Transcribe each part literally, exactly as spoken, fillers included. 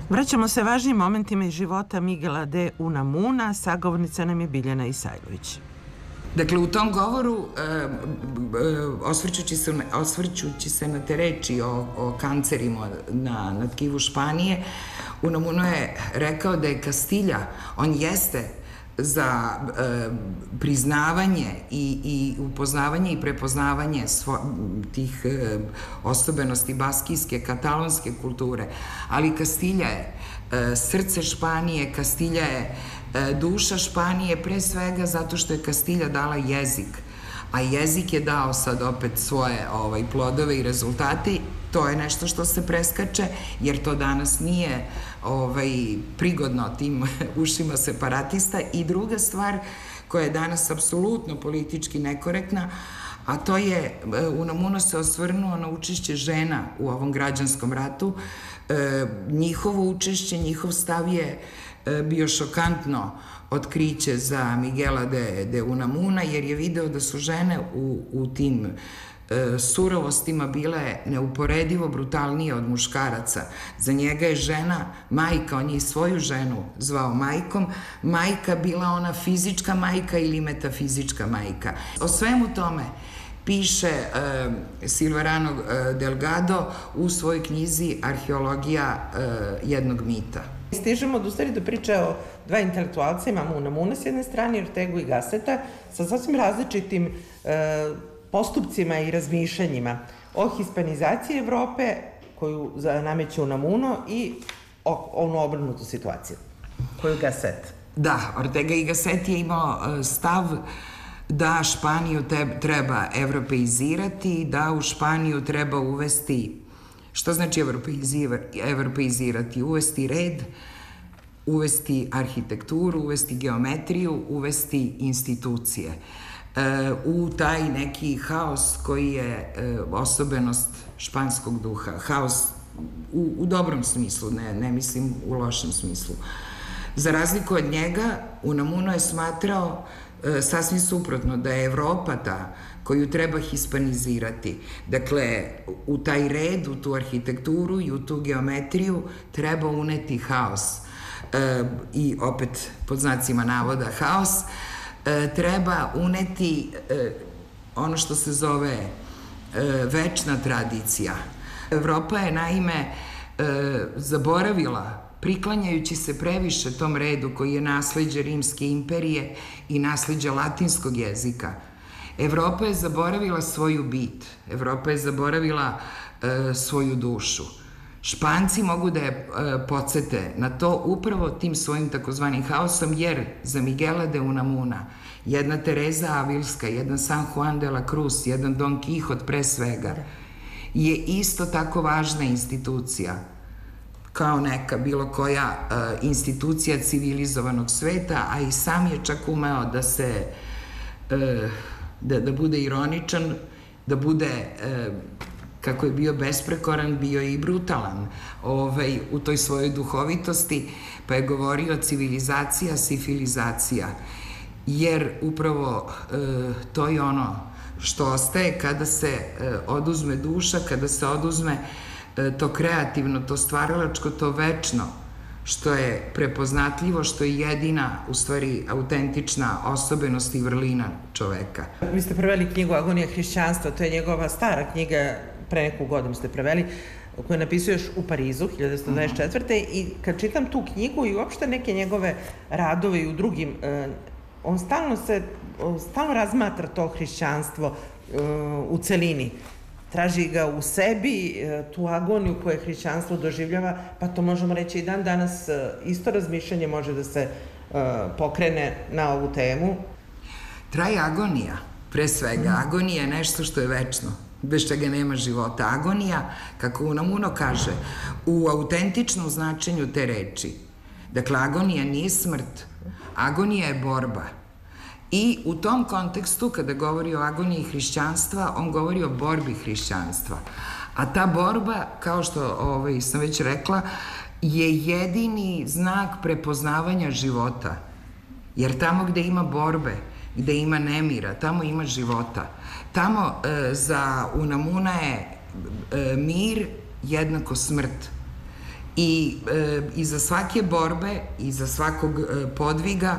Vraćamo se važnim momentima iz života Miguela de Unamunua, sagovornica nam je Biljana Isajlović. Dakle, u tom govoru, e, e, osvrćući, se, osvrćući se na te reči o, o kancerima na, na tkivu Španije, Unamuno je rekao da je Kastilja, on jeste za e, priznavanje i, i upoznavanje i prepoznavanje svo, tih e, osobenosti baskijske, katalonske kulture, ali Kastilja je e, srce Španije, Kastilja je e, duša Španije, pre svega zato što je Kastilja dala jezik, a jezik je dao sad opet svoje ovaj, plodove i rezultate. To je nešto što se preskače, jer to danas nije ovaj, prigodno tim ušima separatista. I druga stvar koja je danas apsolutno politički nekorektna, a to je, Unamuno se osvrnuo na učešće žena u ovom građanskom ratu. E, njihovo učešće, njihov stav je e, bio šokantno otkriće za Miguela de, de Unamuna, jer je video da su žene u, u tim e, surovostima bile neuporedivo brutalnije od muškaraca. Za njega je žena majka, on je i svoju ženu zvao majkom, majka bila ona fizička majka ili metafizička majka. O svemu tome piše e, Silverano Delgado u svojoj knjizi Arheologija e, jednog mita. Stižemo do stvari do priče o dva intelektualca, imamo Unamuna s jedne strane i Ortegu y Gasseta sa sasvim različitim e, postupcima i razmišljanjima o hispanizaciji Evrope koju nameće Unamuno i o, onu obrnutu situaciju koju Gasset. Da, Ortega y Gasset je imao stav da Španiju te, treba evropeizirati, da u Španiju treba uvesti. Što znači evropeizirati? Uvesti red, uvesti arhitekturu, uvesti geometriju, uvesti institucije. E, u taj neki haos koji je e, osobenost španskog duha. Haos u, u dobrom smislu, ne, ne mislim u lošem smislu. Za razliku od njega, Unamuno je smatrao e, sasvim suprotno, da je Evropa ta koju treba hispanizirati. Dakle, u taj red, u tu arhitekturu i u tu geometriju treba uneti haos. E, I opet, pod znacima navoda, haos, e, treba uneti e, ono što se zove e, večna tradicija. Evropa je, naime, e, zaboravila, priklanjajući se previše tom redu koji je nasleđe Rimske imperije i nasleđe latinskog jezika. Evropa je zaboravila svoju bit, Evropa je zaboravila e, svoju dušu. Španci mogu da je e, podsete na to upravo tim svojim takozvanim haosom, jer za Miguela de Unamuna jedna Teresa Avilska, jedan San Juan de la Cruz, jedan Don Quixote pre svega, je isto tako važna institucija kao neka bilo koja e, institucija civilizovanog sveta, a i sam je čak umeo da se e, Da, da bude ironičan, da bude, e, kako je bio besprekoran, bio i brutalan ovaj, u toj svojoj duhovitosti, pa je govorio civilizacija, sifilizacija, jer upravo e, to je ono što ostaje kada se e, oduzme duša, kada se oduzme e, to kreativno, to stvaralačko, to večno, što je prepoznatljivo, što je jedina, u stvari, autentična osobenost i vrlina čoveka. Vi ste preveli knjigu Agonija hrišćanstva, to je njegova stara knjiga, pre neku godinu ste preveli, koju napisuješ u Parizu, hiljadu devetsto dvadeset četvrte. I kad čitam tu knjigu i uopšte neke njegove radove i u drugim, on stalno se, stalno razmatra to hrišćanstvo u celini. Traži ga u sebi, tu agoniju koju hrišćanstvo doživljava, pa to možemo reći i dan danas isto razmišljanje može da se pokrene na ovu temu. Traje agonija, pre svega. Agonija je nešto što je večno, bez čega nema života. Agonija, kako Unamuno kaže, u autentičnom značenju te reči. Dakle, agonija nije smrt, agonija je borba. I u tom kontekstu, kada govori o agoniji hrišćanstva, on govori o borbi hrišćanstva. A ta borba, kao što ovaj, sam već rekla, je jedini znak prepoznavanja života. Jer tamo gde ima borbe, gde ima nemira, tamo ima života. Tamo e, za Unamuna je e, mir jednako smrt. I e, iza svake borbe, iza svakog e, podviga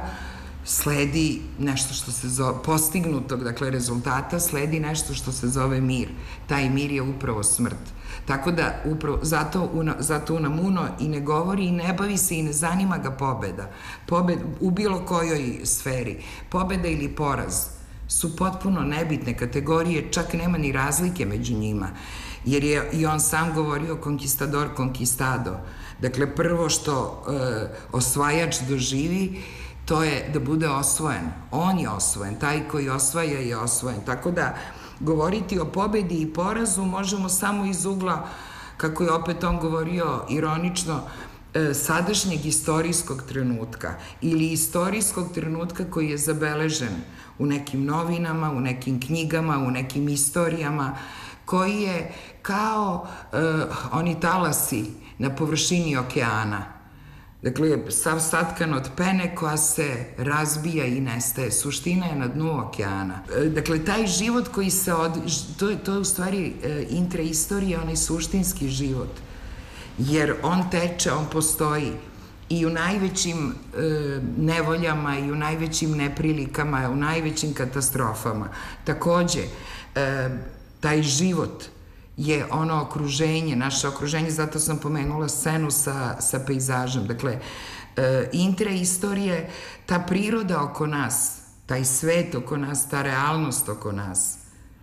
sledi nešto što se zove, postignutog, dakle, rezultata, sledi nešto što se zove mir. Taj mir je upravo smrt. Tako da, upravo, zato, una, zato Unamuno i ne govori i ne bavi se i ne zanima ga pobeda. Pobed, u bilo kojoj sferi. Pobeda ili poraz su potpuno nebitne kategorije, čak nema ni razlike među njima. Jer je i on sam govorio conquistador, conquistado. Dakle, prvo što e, osvajač doživi, to je da bude osvojen. On je osvojen, taj koji osvaja je osvojen. Tako da, govoriti o pobedi i porazu možemo samo iz ugla, kako je opet on govorio ironično, e, sadašnjeg istorijskog trenutka ili istorijskog trenutka koji je zabeležen u nekim novinama, u nekim knjigama, u nekim istorijama, koji je kao e, oni talasi na površini okeana. Dakle, sav satkan od pene koja se razbija i nestaje. Suština je na dnu okeana. Dakle, taj život koji se od... To je, to je u stvari intraistorija, onaj suštinski život. Jer on teče, on postoji i u najvećim e, nevoljama, i u najvećim neprilikama, u najvećim katastrofama. Takođe, e, taj život je ono okruženje, naše okruženje, zato sam pomenula scenu sa, sa pejzažem. Dakle, e, intraistorije, ta priroda oko nas, taj svet oko nas, ta realnost oko nas,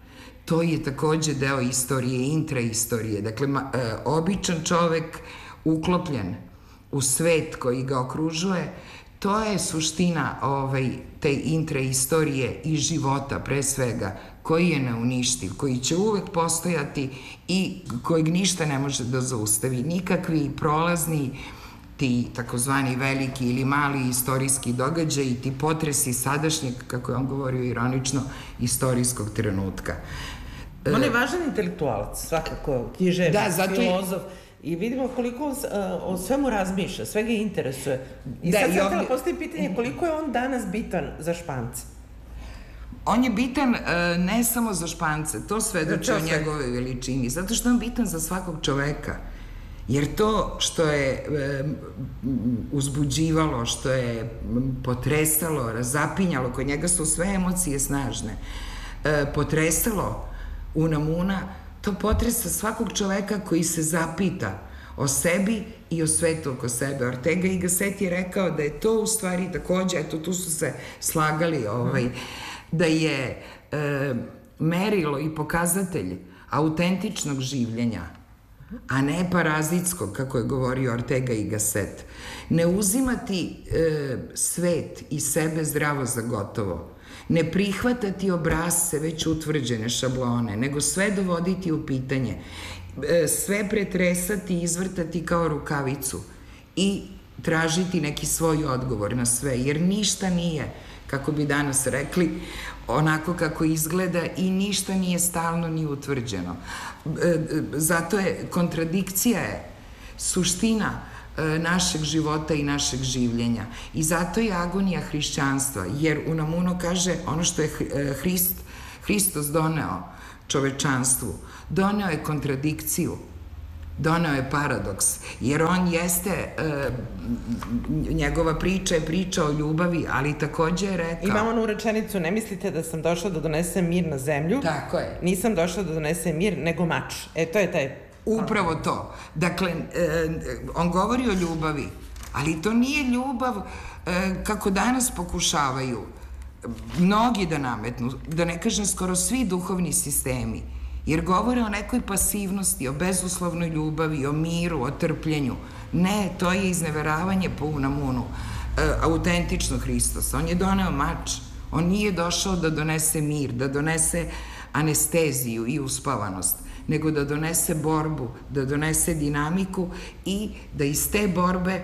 to je takođe deo istorije, intraistorije. Dakle, ma, e, običan čovek uklopljen u svet koji ga okružuje, to je suština ovaj, te intraistorije i života, pre svega, koji je neuništiv, koji će uvek postojati i kojeg ništa ne može da zaustavi. Nikakvi prolazni, ti takozvani veliki ili mali istorijski događaji, ti potresi sadašnjeg, kako je on govorio ironično, istorijskog trenutka. On je važan intelektualac, svakako, književnik, da, zato filozof. I vidimo koliko on o svemu razmišlja, sve ga interesuje. I da, sad sam htjela postaviti pitanje koliko je on danas bitan za Špance. On je bitan e, ne samo za Špance, to svedoči o njegove veličini, zato što je on bitan za svakog čoveka. Jer to što je e, uzbuđivalo, što je potresalo, razapinjalo, kod njega su sve emocije snažne, e, potresalo Unamuna, to potresa svakog čoveka koji se zapita o sebi i o svetu oko sebe. Ortega y Gasset je rekao da je to u stvari takođe, eto tu su se slagali, ovaj, da je e, merilo i pokazatelj autentičnog življenja, a ne parazitskog, kako je govorio Ortega y Gasset. Ne uzimati e, svet i sebe zdravo za gotovo. Ne prihvatati obrasce već utvrđene šablone, nego sve dovoditi u pitanje. E, sve pretresati i izvrtati kao rukavicu i tražiti neki svoj odgovor na sve, jer ništa nije, kako bi danas rekli, onako kako izgleda i ništa nije stalno ni utvrđeno. Zato je, kontradikcija je suština našeg života i našeg življenja. I zato je agonija hrišćanstva, jer Unamuno kaže ono što je Hrist, Hristos doneo čovečanstvu, doneo je kontradikciju, doneo je paradoks, jer on jeste, e, njegova priča je priča o ljubavi, ali takođe je rekao... Imam onu rečenicu, ne mislite da sam došla da donesem mir na zemlju? Tako je. Nisam došla da donesem mir, nego mač. E, to je taj... Upravo to. Dakle, e, on govori o ljubavi, ali to nije ljubav e, kako danas pokušavaju mnogi da nametnu, da ne kažem skoro svi duhovni sistemi, jer govore o nekoj pasivnosti, o bezuslovnoj ljubavi, o miru, o trpljenju. Ne, to je izneveravanje po Unamunu, e, autentično Hristos. On je doneo mač, on nije došao da donese mir, da donese anesteziju i uspavanost, nego da donese borbu, da donese dinamiku i da iz te borbe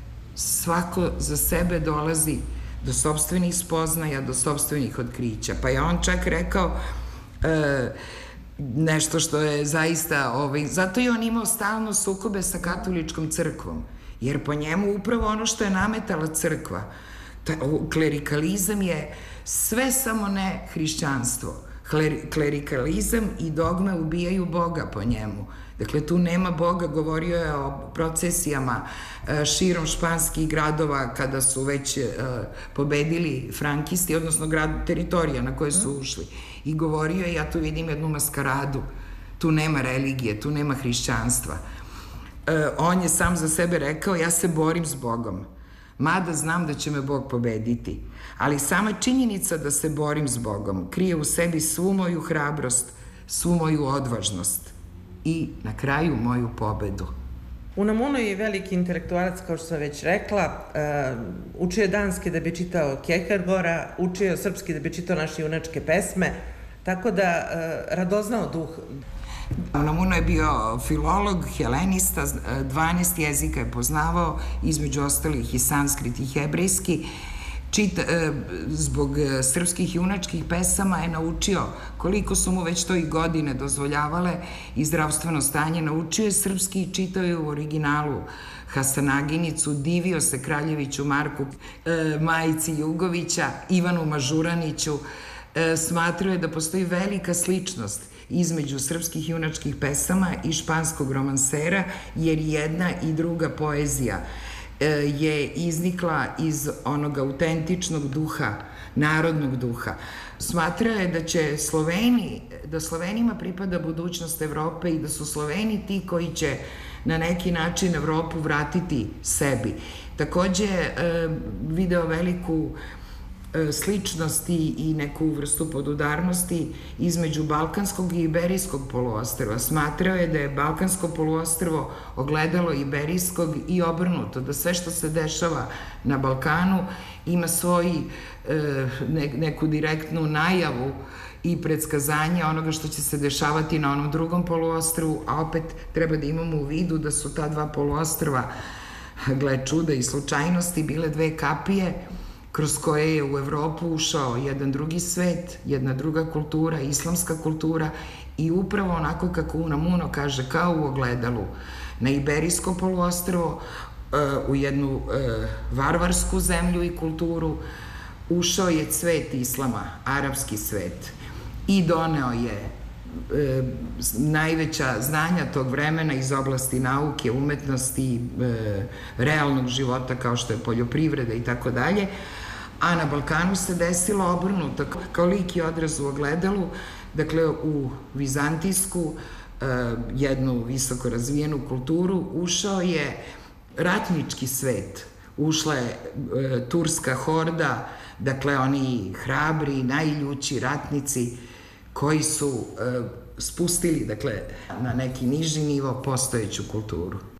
svako za sebe dolazi do sopstvenih spoznaja, do sopstvenih otkrića. Pa je on čak rekao e, nešto što je zaista, ovaj, zato je on imao stalno sukobe sa katoličkom crkvom, jer po njemu upravo ono što je nametala crkva, klerikalizam je sve samo ne hrišćanstvo. Klerikalizam i dogme ubijaju Boga po njemu. Dakle, tu nema Boga, govorio je o procesijama širom španskih gradova kada su već pobedili frankisti, odnosno teritorija na koje su ušli. I govorio je, ja tu vidim jednu maskaradu, tu nema religije, tu nema hrišćanstva. On je sam za sebe rekao, ja se borim s Bogom, mada znam da će me Bog pobediti, ali sama činjenica da se borim s Bogom krije u sebi svu moju hrabrost, svu moju odvažnost i na kraju moju pobedu. Unamuno je veliki intelektualac, kao što sam već rekla, učio je danski da bi čitao Kierkegaarda, učio je srpski da bi čitao naše junačke pesme, tako da radoznao duh. Unamuno je bio filolog, helenista, dvanaest jezika je poznavao, između ostalih i sanskrit i hebrejski. Zbog srpskih junačkih pesama je naučio, koliko su mu već to i godine dozvoljavale i zdravstveno stanje, naučio je srpski i čitao je u originalu Hasanaginicu, divio se Kraljeviću Marku, Majici Jugovića, Ivanu Mažuraniću, smatrao je da postoji velika sličnost između srpskih junačkih pesama i španskog romansera, jer jedna i druga poezija je iznikla iz onog autentičnog duha, narodnog duha. Smatra je da će Sloveni, da Slovenima pripada budućnost Evrope i da su Sloveni ti koji će na neki način Evropu vratiti sebi. Takođe video veliku sličnost i neku vrstu podudarnosti između Balkanskog i Iberijskog poluostrva. Smatrao je da je Balkansko poluostrvo ogledalo Iberijskog i obrnuto, da sve što se dešava na Balkanu ima svoju neku direktnu najavu i predskazanje onoga što će se dešavati na onom drugom poluostrvu, a opet treba da imamo u vidu da su ta dva poluostrva, gle čuda i slučajnosti, bile dve kapije kroz koje je u Evropu ušao jedan drugi svet, jedna druga kultura, islamska kultura i upravo onako kako Unamuno kaže, kao u ogledalu, na Iberijsko poluostrvo, u jednu varvarsku zemlju i kulturu, ušao je cvet islama, arapski svet, i doneo je najveća znanja tog vremena iz oblasti nauke, umetnosti, realnog života kao što je poljoprivreda i tako dalje, a na Balkanu se desilo obrnuto, kao lik i odraz u ogledalu, dakle u vizantijsku, jednu visoko razvijenu kulturu, ušao je ratnički svet, ušla je turska horda, dakle oni hrabri, najljući ratnici koji su spustili, dakle, na neki niži nivo postojeću kulturu.